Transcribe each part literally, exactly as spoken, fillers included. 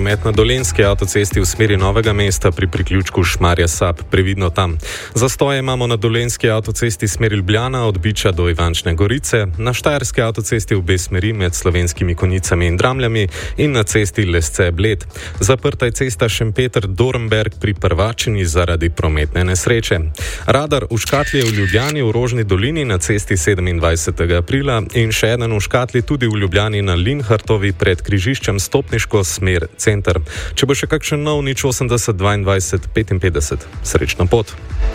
promet na Dolenjski avtocesti v smeri Novega mesta pri priključku Šmarje-Sap. Previdno tam. Zastoje imamo na Dolenjski avtocesti smeri Ljubljana od Biča do Ivančne Gorice, na Štajerski avtocesti v obe smeri med Slovenskimi Konjicami in Dramljami in na cesti Lesce-Bled. Zaprta je cesta Šempeter-Dornberg pri Prvačini zaradi prometne nesreče. Radar v škatli v Ljubljani v Rožni dolini na cesti sedemindvajsetega aprila in še eden v škatli tudi v Ljubljani na Linhartovi pred križiščem Stopniško smer center. Če bo še kakšen nov, nič osemdeset dvaindvajset petinpetdeset. Srečno pot.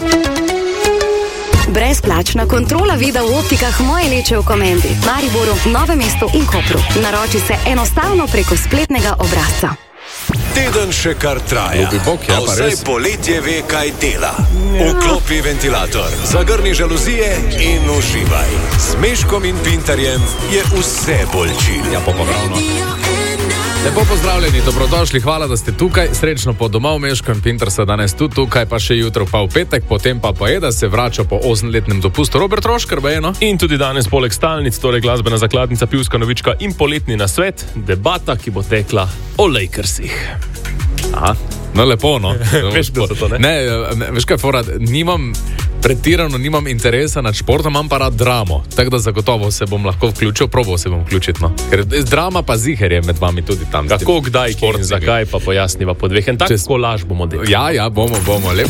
Brezplačna kontrola vida v optikah Moje Leče v Komendi, Mariboru, Novem mestu in Kopru. Naroči se enostavno preko spletnega obrazca. Teden še kar traja, bok, ja, a vsaj poletje ve, kaj dela. Vklopi ventilator, zagrni žaluzije in uživaj. S Meškom in Pintarjem je vse bolj chill. Ja, popravno. Lepo pozdravljeni, dobrodošli, hvala, da ste tukaj. Srečno po domov, Meško in Pintar so danes tudi tukaj, pa še jutro pa v petek, potem pa pa je, da se vrača po osemletnem dopustu Robert Roškar, bejeno. In tudi danes poleg stalnic, torej glasbena zakladnica, pivska novička in poletni nasvet, debata, ki bo tekla o Lakersih. Aha, no lepo, no. Veš, da so to, ne? Ne, veš kaj, Forad, nimam, pretirano nimam interesa nad športom, imam pa rad dramo, tako da zagotovo se bom lahko vključil, probal se bom vključiti, no. Ker drama pa ziher je med vami tudi tam. Kako, kdaj, kje in zakaj, pa pojasniva po dveh. En tak kolaž bomo delali. Ja, ja, bomo, bomo, lepo.